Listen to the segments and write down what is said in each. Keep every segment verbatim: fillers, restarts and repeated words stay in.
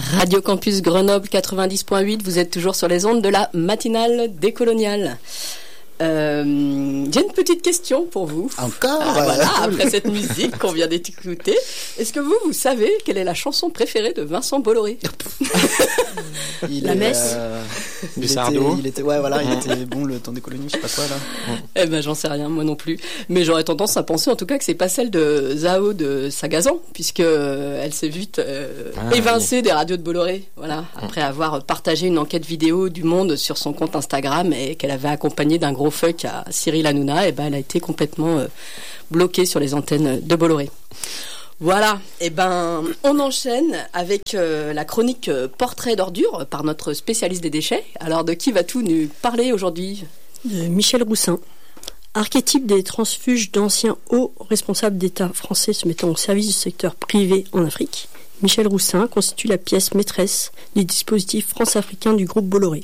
Radio Campus Grenoble quatre-vingt-dix point huit, vous êtes toujours sur les ondes de la matinale décoloniale. Euh, j'ai une petite question pour vous. Encore ah, voilà, après cette musique qu'on vient d'écouter, est-ce que vous, vous savez quelle est la chanson préférée de Vincent Bolloré? il La est, messe euh, Du il Sardou. était, il était, ouais, voilà, il était bon le temps des colonies, je sais pas quoi là. Eh ben, j'en sais rien, moi non plus. Mais j'aurais tendance à penser, en tout cas, que c'est pas celle de Zao de Sagazan, puisque euh, elle s'est vite euh, ah, évincée oui. des radios de Bolloré, voilà, après avoir partagé une enquête vidéo du Monde sur son compte Instagram et qu'elle avait accompagné d'un gros fuck à Cyril Hanouna, et ben, elle a été complètement euh, bloquée sur les antennes de Bolloré. Voilà, et ben on enchaîne avec euh, la chronique euh, Portrait d'ordure par notre spécialiste des déchets. Alors de qui vas-tu nous parler aujourd'hui? De Michel Roussin, archétype des transfuges d'anciens hauts responsables d'État français se mettant au service du secteur privé en Afrique. Michel Roussin constitue la pièce maîtresse du dispositif France-Africain du groupe Bolloré.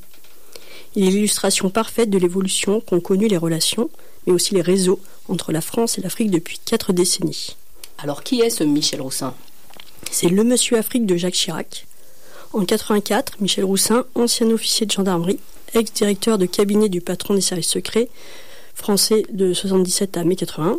Il est l'illustration parfaite de l'évolution qu'ont connu les relations, mais aussi les réseaux entre la France et l'Afrique depuis quatre décennies. Alors qui est ce Michel Roussin? C'est le Monsieur Afrique de Jacques Chirac. En quatre-vingt-quatre, Michel Roussin, ancien officier de gendarmerie, ex-directeur de cabinet du patron des services secrets français de soixante-dix-sept à mai quatre-vingt-un,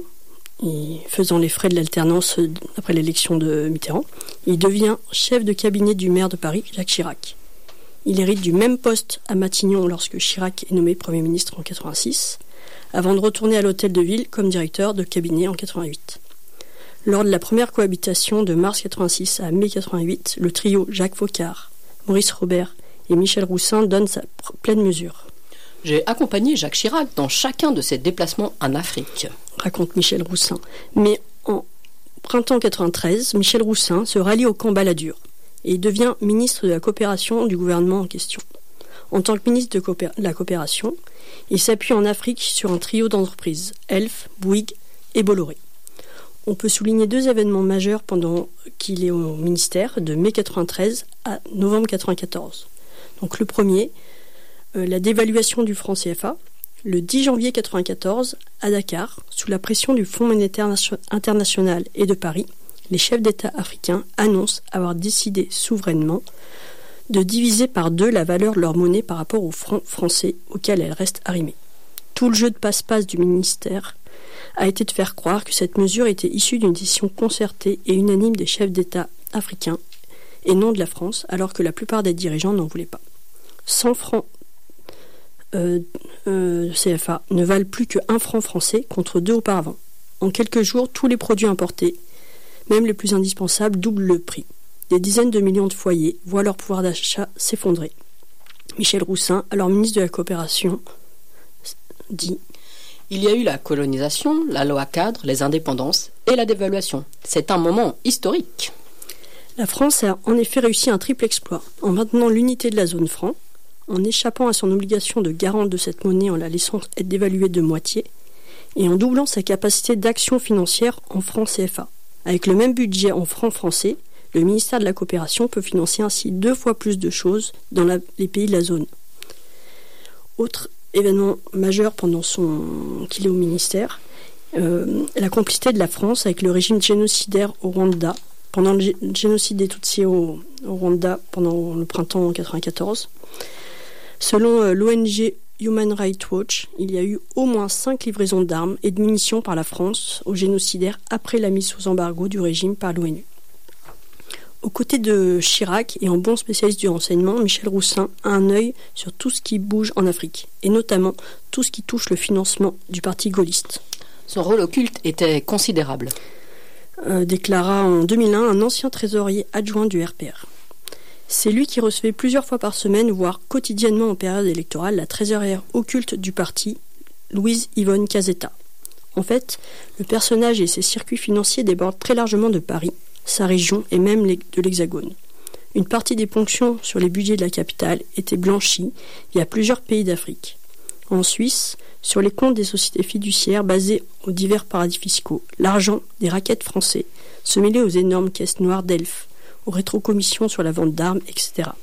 et faisant les frais de l'alternance après l'élection de Mitterrand, il devient chef de cabinet du maire de Paris, Jacques Chirac. Il hérite du même poste à Matignon lorsque Chirac est nommé Premier ministre en quatre-vingt-six, avant de retourner à l'hôtel de ville comme directeur de cabinet en quatre-vingt-huit. Lors de la première cohabitation de mars quatre-vingt-six à mai quatre-vingt-huit, le trio Jacques Faucard, Maurice Robert et Michel Roussin donne sa pr- pleine mesure. J'ai accompagné Jacques Chirac dans chacun de ses déplacements en Afrique, raconte Michel Roussin. Mais en printemps quatre-vingt-treize, Michel Roussin se rallie au camp Balladur et devient ministre de la coopération du gouvernement en question. En tant que ministre de coopé- la coopération, il s'appuie en Afrique sur un trio d'entreprises, Elf, Bouygues et Bolloré. On peut souligner deux événements majeurs pendant qu'il est au ministère, de mai quatre-vingt-treize à novembre quatre-vingt-quatorze. Donc le premier, euh, la dévaluation du franc C F A, le dix janvier quatre-vingt-quatorze, à Dakar, sous la pression du Fonds monétaire nation- international et de Paris, les chefs d'État africains annoncent avoir décidé souverainement de diviser par deux la valeur de leur monnaie par rapport au franc français auquel elle reste arrimée. Tout le jeu de passe-passe du ministère a été de faire croire que cette mesure était issue d'une décision concertée et unanime des chefs d'État africains et non de la France, alors que la plupart des dirigeants n'en voulaient pas. cent francs euh, euh, C F A ne valent plus que un franc français contre deux auparavant. En quelques jours, tous les produits importés, même les plus indispensables, doublent le prix. Des dizaines de millions de foyers voient leur pouvoir d'achat s'effondrer. Michel Roussin, alors ministre de la Coopération, dit: il y a eu la colonisation, la loi cadre, les indépendances et la dévaluation. C'est un moment historique. La France a en effet réussi un triple exploit, en maintenant l'unité de la zone franc, en échappant à son obligation de garante de cette monnaie en la laissant être dévaluée de moitié, et en doublant sa capacité d'action financière en francs C F A. Avec le même budget en francs français, le ministère de la Coopération peut financer ainsi deux fois plus de choses dans la, les pays de la zone. Autre événement majeur pendant son qu'il est au ministère, euh, la complicité de la France avec le régime génocidaire au Rwanda, pendant le gé- génocide des Tutsis au, au Rwanda pendant le printemps quatre-vingt-quatorze. Selon euh, l'O N G Human Rights Watch, il y a eu au moins cinq livraisons d'armes et de munitions par la France aux génocidaires après la mise sous embargo du régime par l'ONU. Aux côtés de Chirac et en bon spécialiste du renseignement, Michel Roussin a un œil sur tout ce qui bouge en Afrique, et notamment tout ce qui touche le financement du parti gaulliste. Son rôle occulte était considérable. Euh, déclara en deux mille un un ancien trésorier adjoint du R P R. C'est lui qui recevait plusieurs fois par semaine, voire quotidiennement en période électorale, la trésorière occulte du parti, Louise Yvonne Casetta. En fait, le personnage et ses circuits financiers débordent très largement de Paris, sa région et même de l'Hexagone. Une partie des ponctions sur les budgets de la capitale était blanchie via plusieurs pays d'Afrique. En Suisse, sur les comptes des sociétés fiduciaires basées aux divers paradis fiscaux, l'argent des raquettes français se mêlait aux énormes caisses noires d'Elf, aux rétrocommissions sur la vente d'armes, et cetera.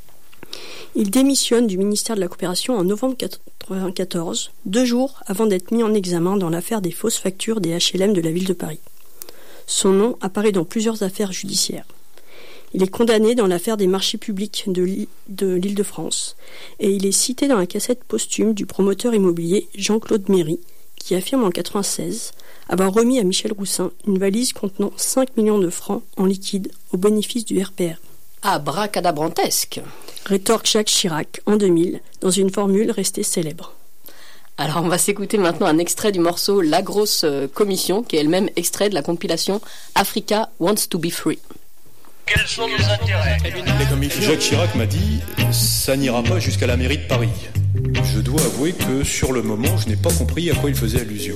Il démissionne du ministère de la Coopération en novembre quatre-vingt-quatorze, deux jours avant d'être mis en examen dans l'affaire des fausses factures des H L M de la ville de Paris. Son nom apparaît dans plusieurs affaires judiciaires. Il est condamné dans l'affaire des marchés publics de l'Île-de-France et il est cité dans la cassette posthume du promoteur immobilier Jean-Claude Méry qui affirme en quatre-vingt-seize avoir remis à Michel Roussin une valise contenant cinq millions de francs en liquide au bénéfice du R P R. Abracadabrantesque. Rétorque Jacques Chirac en deux mille dans une formule restée célèbre. Alors on va s'écouter maintenant un extrait du morceau La Grosse Commission qui est elle-même extrait de la compilation Africa Wants to be Free. Quels sont nos intérêts? Jacques Chirac m'a dit « ça n'ira pas jusqu'à la mairie de Paris ». Je dois avouer que sur le moment, je n'ai pas compris à quoi il faisait allusion.